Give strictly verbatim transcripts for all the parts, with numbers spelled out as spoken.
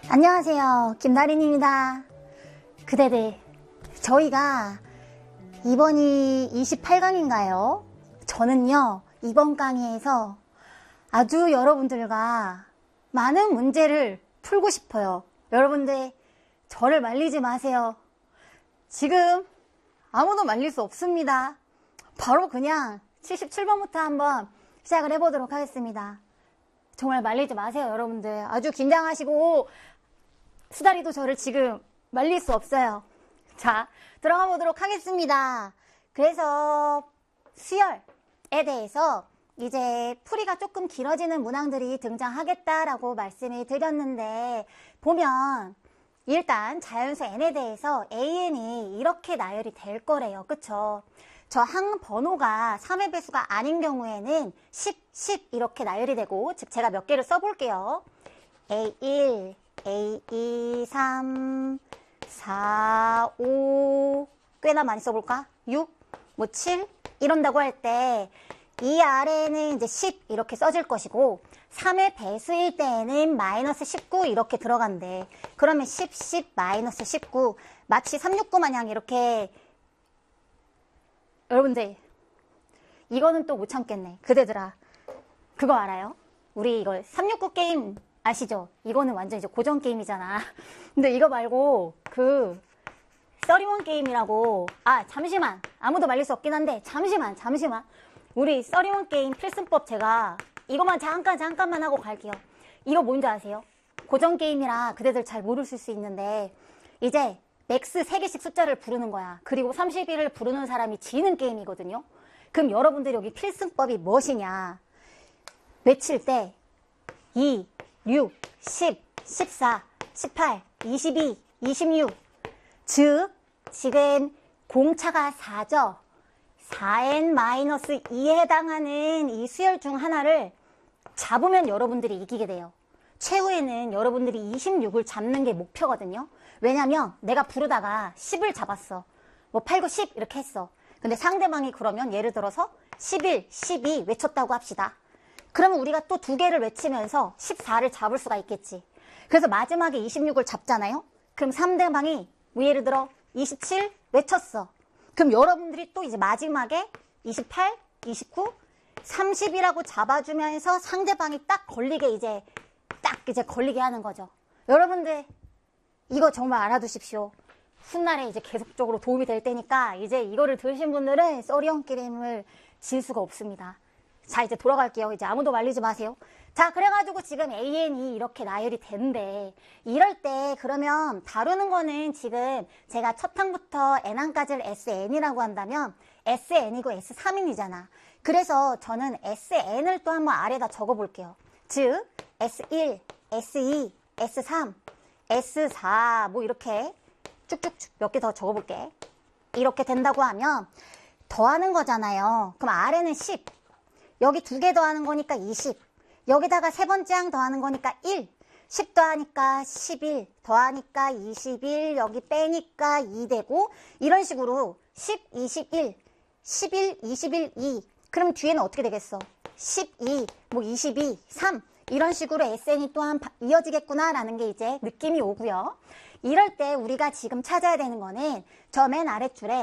안녕하세요, 김나린입니다. 그대들, 저희가 이번이 이십팔 강인가요? 저는요, 이번 강의에서 아주 여러분들과 많은 문제를 풀고 싶어요. 여러분들, 저를 말리지 마세요. 지금 아무도 말릴 수 없습니다. 바로 그냥 칠십칠 번부터 한번 시작을 해보도록 하겠습니다. 정말 말리지 마세요, 여러분들. 아주 긴장하시고 수다리도 저를 지금 말릴 수 없어요. 자, 들어가 보도록 하겠습니다. 그래서 수열에 대해서 이제 풀이가 조금 길어지는 문항들이 등장하겠다라고 말씀을 드렸는데, 보면 일단 자연수 n에 대해서 an이 이렇게 나열이 될 거래요. 그쵸? 저 항 번호가 삼의 배수가 아닌 경우에는 십, 십 이렇게 나열이 되고, 즉 제가 몇 개를 써볼게요. 에이 일, 에이 이, 삼, 사, 오, 꽤나 많이 써볼까? 육, 뭐 칠 이런다고 할 때 이 아래에는 이제 십 이렇게 써질 것이고, 삼의 배수일 때에는 마이너스 십구 이렇게 들어간대. 그러면 십, 십, 마이너스 십구, 마치 삼백육십구 마냥 이렇게. 여러분들, 이거는 또 못 참겠네. 그대들아, 그거 알아요? 우리 이거 삼백육십구 게임 아시죠? 이거는 완전 이제 고전 게임이잖아. 근데 이거 말고 그 서리원 게임이라고, 아 잠시만, 아무도 말릴 수 없긴 한데 잠시만 잠시만 우리 서리원 게임 필승법 제가 이것만 잠깐 잠깐만 하고 갈게요. 이거 뭔지 아세요? 고전 게임이라 그대들 잘 모르실 수 있는데, 이제 맥스 세 개씩 숫자를 부르는 거야. 그리고 삼십일을 부르는 사람이 지는 게임이거든요. 그럼 여러분들 여기 필승법이 무엇이냐? 외칠 때 이, 육, 십, 십사, 십팔, 이십이, 이십육. 즉 지금 공차가 사죠. 사 엔 마이너스 이에 해당하는 이 수열 중 하나를 잡으면 여러분들이 이기게 돼요. 최후에는 여러분들이 이십육을 잡는 게 목표거든요. 왜냐면 내가 부르다가 십을 잡았어. 뭐 팔, 구, 십 이렇게 했어. 근데 상대방이 그러면 예를 들어서 십일, 십이 외쳤다고 합시다. 그러면 우리가 또 두 개를 외치면서 십사를 잡을 수가 있겠지. 그래서 마지막에 이십육을 잡잖아요. 그럼 상대방이 뭐 예를 들어 이십칠 외쳤어. 그럼 여러분들이 또 이제 마지막에 이십팔, 이십구, 삼십이라고 잡아주면서 상대방이 딱 걸리게 이제 딱 이제 걸리게 하는 거죠. 여러분들 이거 정말 알아두십시오. 훗날에 이제 계속적으로 도움이 될 테니까 이제 이거를 들으신 분들은 서리원 게임을 질 수가 없습니다. 자, 이제 돌아갈게요. 이제 아무도 말리지 마세요. 자, 그래가지고 지금 에이엔이 이렇게 나열이 되는데, 이럴 때 그러면 다루는 거는 지금 제가 첫 항부터 n항까지를 에스엔이라고 한다면 에스엔이고 에스삼인이잖아. 그래서 저는 에스엔을 또 한번 아래다 적어볼게요. 즉 에스일, 에스이, 에스삼, 에스사 뭐 이렇게 쭉쭉쭉 몇 개 더 적어볼게. 이렇게 된다고 하면 더하는 거잖아요. 그럼 아래는 십, 여기 두 개 더하는 거니까 이십, 여기다가 세 번째 항 더하는 거니까 일, 십 더하니까 십일, 더하니까 이십일, 여기 빼니까 이 되고, 이런 식으로 십, 이십일, 십일, 이십일, 이. 그럼 뒤에는 어떻게 되겠어? 십이, 뭐 이십이, 삼. 이런 식으로 에스엔이 또한 이어지겠구나라는 게 이제 느낌이 오고요. 이럴 때 우리가 지금 찾아야 되는 거는 저 맨 아랫줄에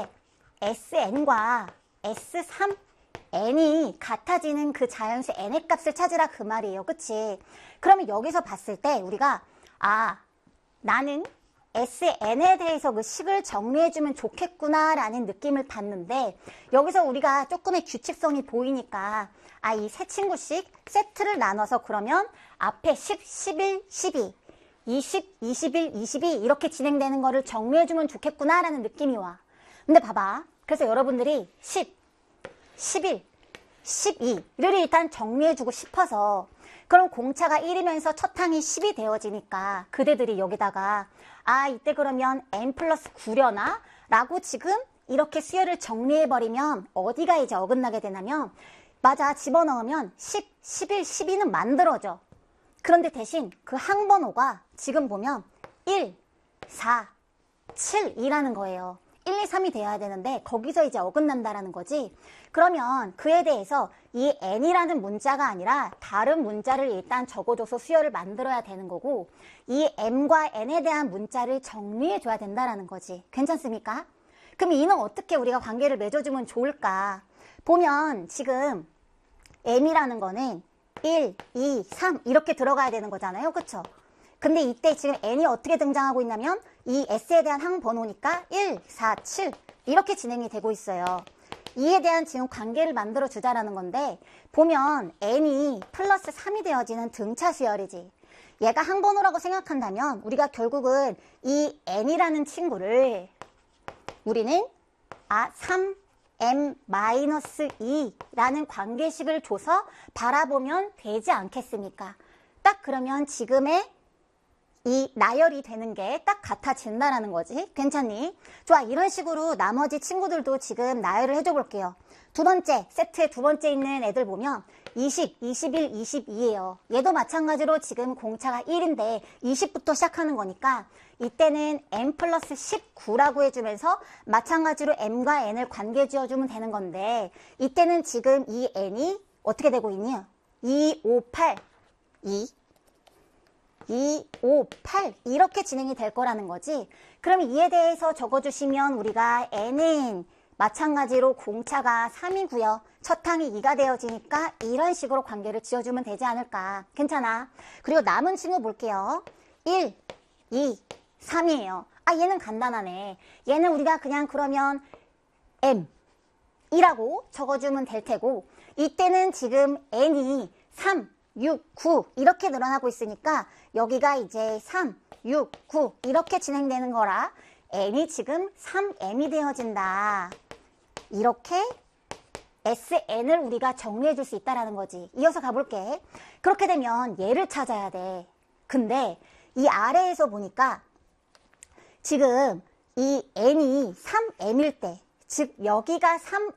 에스엔과 에스삼, n이 같아지는 그 자연수 n의 값을 찾으라 그 말이에요. 그치? 그러면 여기서 봤을 때 우리가 아, 나는 에스엔에 대해서 그 식을 정리해주면 좋겠구나 라는 느낌을 받는데, 여기서 우리가 조금의 규칙성이 보이니까 아, 이 세 친구씩 세트를 나눠서 그러면 앞에 십, 십일, 십이, 이십, 이십일, 이십이 이렇게 진행되는 거를 정리해주면 좋겠구나 라는 느낌이 와. 근데 봐봐. 그래서 여러분들이 십, 십일, 십이를 일단 정리해주고 싶어서, 그럼 공차가 일이면서 첫 항이 십이 되어지니까 그대들이 여기다가 아, 이때 그러면 n 플러스 구려나? 라고 지금 이렇게 수열을 정리해버리면 어디가 이제 어긋나게 되냐면, 맞아, 집어넣으면 십, 십일, 십이는 만들어져. 그런데 대신 그 항번호가 지금 보면 일, 사, 칠이라는 거예요. 일, 이, 삼이 돼야 되는데 거기서 이제 어긋난다라는 거지. 그러면 그에 대해서 이 n이라는 문자가 아니라 다른 문자를 일단 적어줘서 수열을 만들어야 되는 거고 이 m과 n에 대한 문자를 정리해줘야 된다라는 거지. 괜찮습니까? 그럼 이는 어떻게 우리가 관계를 맺어주면 좋을까? 보면 지금 m이라는 거는 일, 이, 삼 이렇게 들어가야 되는 거잖아요. 그쵸? 근데 이때 지금 n이 어떻게 등장하고 있냐면 이 s에 대한 항번호니까 일, 사, 칠 이렇게 진행이 되고 있어요. 이에 대한 지금 관계를 만들어 주자라는 건데 보면 n이 플러스 삼이 되어지는 등차 수열이지. 얘가 항번호라고 생각한다면 우리가 결국은 이 n이라는 친구를 우리는 아 삼 엠 이라는 관계식을 줘서 바라보면 되지 않겠습니까? 딱 그러면 지금의 이 나열이 되는 게 딱 같아진다라는 거지. 괜찮니? 좋아. 이런 식으로 나머지 친구들도 지금 나열을 해줘 볼게요. 두 번째, 세트에 두 번째 있는 애들 보면 이십, 이십일, 이십이예요. 얘도 마찬가지로 지금 공차가 일인데 이십부터 시작하는 거니까 이때는 m 플러스 십구라고 해주면서 마찬가지로 m과 n을 관계 지어주면 되는 건데 이때는 지금 이 n이 어떻게 되고 있니? 이, 오, 팔, 이, 이, 오, 팔 이렇게 진행이 될 거라는 거지. 그럼 이에 대해서 적어주시면 우리가 n은 마찬가지로 공차가 삼이고요. 첫 항이 이가 되어지니까 이런 식으로 관계를 지어주면 되지 않을까. 괜찮아. 그리고 남은 친구 볼게요. 일, 이, 삼이에요. 아 얘는 간단하네. 얘는 우리가 그냥 그러면 m이라고 적어주면 될 테고 이때는 지금 n이 삼, 육, 구 이렇게 늘어나고 있으니까 여기가 이제 삼, 육, 구 이렇게 진행되는 거라 n이 지금 삼 엠이 되어진다. 이렇게 에스엔을 우리가 정리해 줄 수 있다는 거지. 이어서 가볼게. 그렇게 되면 얘를 찾아야 돼. 근데 이 아래에서 보니까 지금 이 n이 삼 엠일 때 즉 여기가 삼